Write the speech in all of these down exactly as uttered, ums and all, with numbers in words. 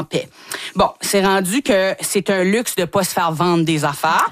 en paix. Bon, c'est rendu que c'est un luxe de pas se faire vendre des affaires.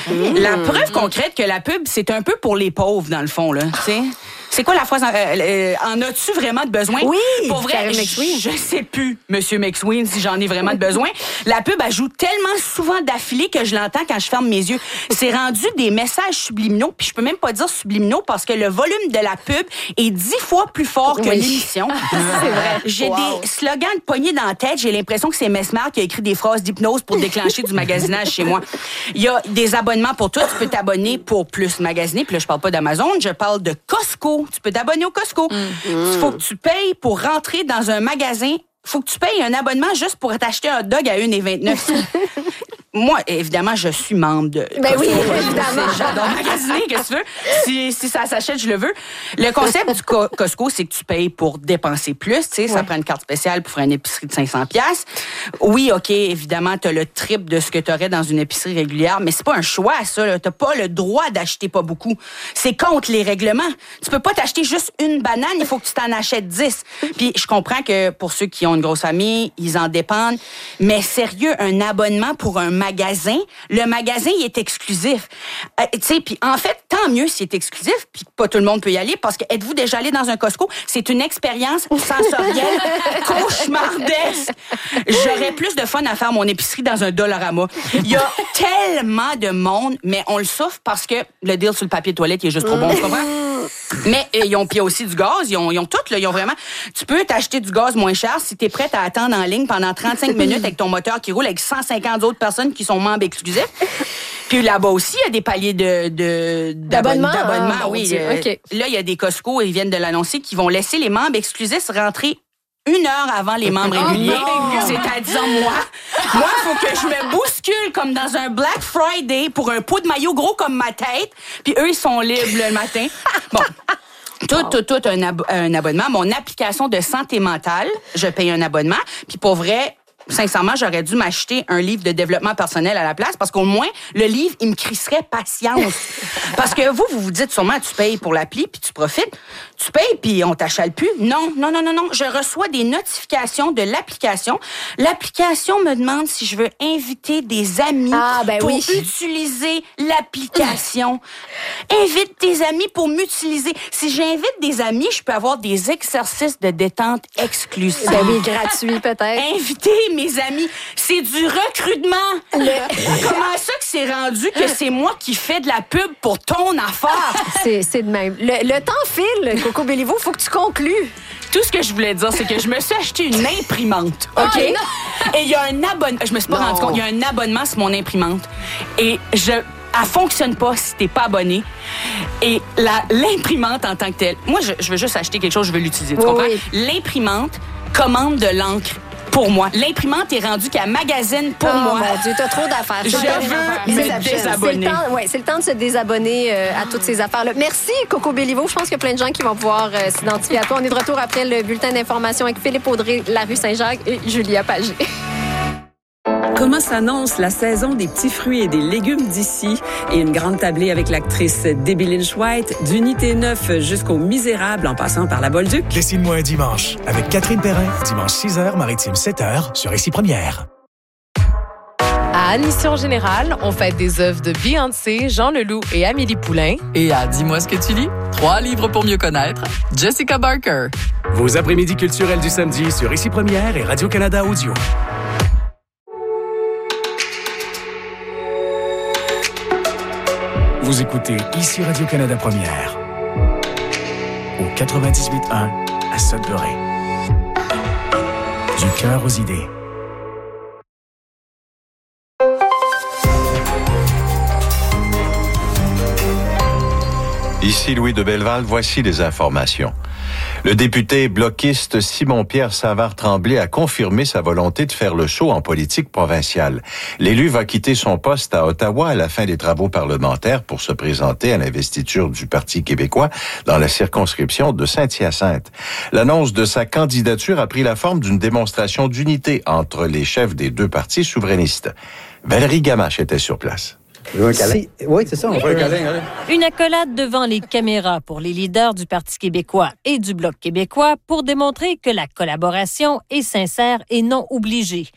La preuve concrète que la pub, c'est un peu pour les pauvres, dans le fond, là, tu sais. C'est quoi la phrase? En, euh, euh, en as-tu vraiment de besoin? Oui! Pour vrai, je, je sais plus, Monsieur McSween, si j'en ai vraiment de besoin. La pub, elle joue tellement souvent d'affilée que je l'entends quand je ferme mes yeux. C'est rendu des messages subliminaux, puis je peux même pas dire subliminaux parce que le volume de la pub est dix fois plus fort que oui. l'émission. C'est vrai. J'ai wow. des slogans de poignée dans la tête. J'ai l'impression que c'est Mesmer qui a écrit des phrases d'hypnose pour déclencher du magasinage chez moi. Il y a des abonnements pour tout. Tu peux t'abonner pour plus magasiner. Puis là, je parle pas d'Amazon, je parle de Costco. Tu peux t'abonner au Costco. Il mm. faut que tu payes pour rentrer dans un magasin. Faut que tu payes un abonnement juste pour t'acheter un hot dog à un virgule vingt-neuf. Moi, évidemment, je suis membre de Ben Costco. oui, évidemment. J'adore magasiner, qu'est-ce que tu veux? Si, si ça s'achète, je le veux. Le concept du Co- Costco, c'est que tu payes pour dépenser plus. Tu sais, ouais. Ça prend une carte spéciale pour faire une épicerie de cinq cents dollars. Oui, OK, évidemment, tu as le triple de ce que tu aurais dans une épicerie régulière, mais c'est pas un choix, ça. Tu n'as pas le droit d'acheter pas beaucoup. C'est contre les règlements. Tu peux pas t'acheter juste une banane, il faut que tu t'en achètes dix. Puis je comprends que pour ceux qui ont une grosse famille, ils en dépendent. Mais sérieux, un abonnement pour un magasin, le magasin, il est exclusif. Euh, tu sais, puis en fait, tant mieux s'il est exclusif, puis pas tout le monde peut y aller, parce que êtes-vous déjà allé dans un Costco? C'est une expérience sensorielle cauchemardesque. J'aurais plus de fun à faire mon épicerie dans un Dollarama. Il y a tellement de monde, mais on le souffre parce que le deal sur le papier de toilette, il est juste trop bon, tu comprends? Mais euh, ils ont puis aussi du gaz, ils ont, ils ont tout, là, ils ont vraiment... Tu peux t'acheter du gaz moins cher si t'es prête à attendre en ligne pendant trente-cinq minutes avec ton moteur qui roule avec cent cinquante autres personnes qui sont membres exclusifs. Puis là-bas aussi, il y a des paliers de, de, d'abonnement. d'abonnement Ah, oui. Dieu, Euh, okay. Là, il y a des Costco, ils viennent de l'annoncer, qui vont laisser les membres exclusifs rentrer une heure avant les membres réguliers. Oh C'est-à-dire, moi, moi, il faut que je me bouscule comme dans un Black Friday pour un pot de maillot gros comme ma tête, puis eux, ils sont libres le matin. Bon. Tout, tout, tout, un, ab- un abonnement. Mon application de santé mentale, je paye un abonnement. Puis pour vrai, sincèrement, j'aurais dû m'acheter un livre de développement personnel à la place parce qu'au moins, le livre, il me crisserait patience. Parce que vous, vous vous dites sûrement, tu payes pour l'appli puis tu profites. Tu payes puis on t'achale plus. Non, non, non, non, non. Je reçois des notifications de l'application. L'application me demande si je veux inviter des amis ah, ben pour oui. utiliser l'application. Invite tes amis pour m'utiliser. Si j'invite des amis, je peux avoir des exercices de détente exclusifs. Ben oui, gratuit peut-être. Inviter mes amis, c'est du recrutement. Le... Comment ça que c'est rendu que c'est moi qui fais de la pub pour ton affaire? C'est, c'est de même. Le, le temps file, Coco Béliveau, faut que tu conclues. Tout ce que je voulais dire, c'est que je me suis acheté une imprimante, OK? Oh, et il y a un abonnement, je me suis pas non. rendu compte, il y a un abonnement sur mon imprimante. Et je... Elle fonctionne pas si t'es pas abonné. Et la, l'imprimante en tant que telle, moi, je, je veux juste acheter quelque chose, je veux l'utiliser, tu oui, comprends? Oui. L'imprimante commande de l'encre pour moi. L'imprimante est rendue qu'elle magasine pour oh, moi. Mon Dieu, t'as trop d'affaires. Je veux me désabonner. C'est le temps, ouais, c'est le temps de se désabonner euh, à toutes ces affaires-là. Merci, Coco Béliveau. Je pense qu'il y a plein de gens qui vont pouvoir euh, s'identifier à toi. On est de retour après le bulletin d'information avec Philippe Audrey, la rue Saint-Jacques et Julia Pagé. Comment s'annonce la saison des petits fruits et des légumes d'ici et une grande tablée avec l'actrice Debbie Lynch-White, d'Unité neuf jusqu'au Misérable en passant par la Bolduc. Dessine-moi un dimanche avec Catherine Perrin, dimanche six heures, Maritime sept heures sur Ici Première. À Admission Générale, on fête des œuvres de Beyoncé, Jean Leloup et Amélie Poulain. Et à Dis-moi ce que tu lis, trois livres pour mieux connaître, Jessica Barker. Vos après-midi culturels du samedi sur Ici Première et Radio-Canada Audio. Vous écoutez Ici Radio-Canada Première au quatre-vingt-dix-huit un à Sudbury. Du cœur aux idées. Ici Louis de Belleval, voici les informations. Le député bloquiste Simon-Pierre Savard-Tremblay a confirmé sa volonté de faire le show en politique provinciale. L'élu va quitter son poste à Ottawa à la fin des travaux parlementaires pour se présenter à l'investiture du Parti québécois dans la circonscription de Saint-Hyacinthe. L'annonce de sa candidature a pris la forme d'une démonstration d'unité entre les chefs des deux partis souverainistes. Valérie Gamache était sur place. C'est... Oui, c'est ça. On oui. un câlin, allez. Une accolade devant les caméras pour les leaders du Parti québécois et du Bloc québécois pour démontrer que la collaboration est sincère et non obligée.